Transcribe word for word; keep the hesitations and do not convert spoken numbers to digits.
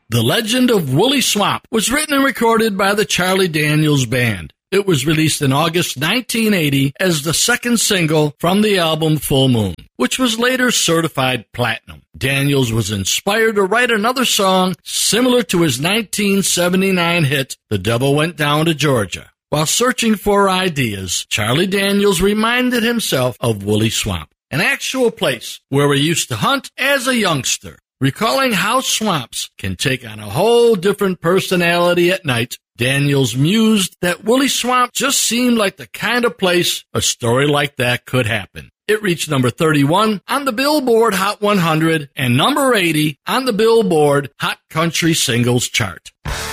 The Legend of Woolly Swamp was written and recorded by the Charlie Daniels Band. It was released in August nineteen eighty as the second single from the album Full Moon, which was later certified platinum. Daniels was inspired to write another song similar to his nineteen seventy-nine hit, The Devil Went Down to Georgia. While searching for ideas, Charlie Daniels reminded himself of Woolly Swamp, an actual place where he used to hunt as a youngster. Recalling how swamps can take on a whole different personality at night, Daniels mused that Woolly Swamp just seemed like the kind of place a story like that could happen. It reached number thirty-one on the Billboard Hot one hundred and number eighty on the Billboard Hot Country Singles chart.